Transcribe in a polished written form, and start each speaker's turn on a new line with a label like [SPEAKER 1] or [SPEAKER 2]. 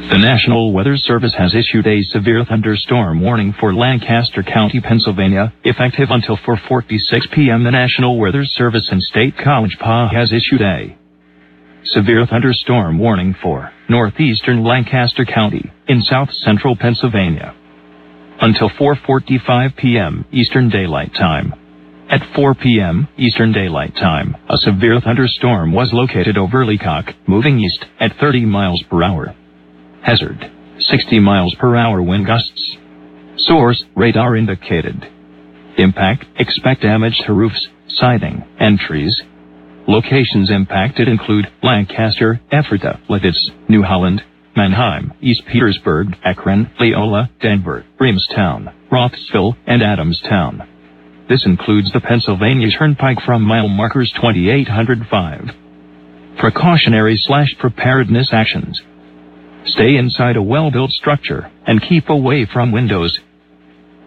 [SPEAKER 1] The National Weather Service has issued a severe thunderstorm warning for Lancaster County, Pennsylvania, effective until 4:46 p.m. The National Weather Service in State College Park has issued a severe thunderstorm warning for northeastern Lancaster County in south-central Pennsylvania until 4:45 p.m. Eastern Daylight Time. At 4 p.m. Eastern Daylight Time, a severe thunderstorm was located over Leacock, moving east at 30 miles per hour. Hazard: 60 miles per hour wind gusts. Source: radar indicated. Impact: expect damage to roofs, siding, and trees. Locations impacted include Lancaster, Ephrata, Lititz, New Holland, Mannheim, East Petersburg, Akron, Leola, Denver, Reamstown, Rothsville, and Adamstown. This includes the Pennsylvania Turnpike from mile markers 2805. Precautionary/preparedness actions: stay inside a well-built structure and keep away from windows,